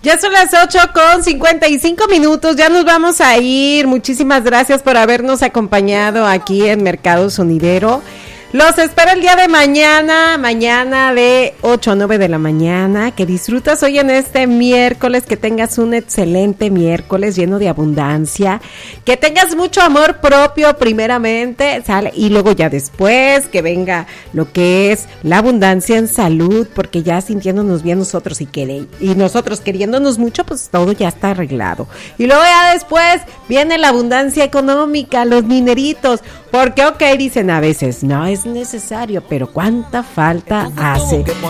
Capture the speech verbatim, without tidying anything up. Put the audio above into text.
Ya son las ocho con cincuenta y cinco minutos, ya nos vamos a ir. Muchísimas gracias por habernos acompañado aquí en Mercado Sonidero. Los espero el día de mañana, mañana de ocho a nueve de la mañana. Que disfrutas hoy en este miércoles, que tengas un excelente miércoles lleno de abundancia, que tengas mucho amor propio primeramente, ¿sale? Y luego ya después que venga lo que es la abundancia en salud, porque ya sintiéndonos bien nosotros y, quere- y nosotros queriéndonos mucho, pues todo ya está arreglado. Y luego ya después viene la abundancia económica, los dineritos, porque ok, dicen a veces, no es necesario, pero cuánta falta hace.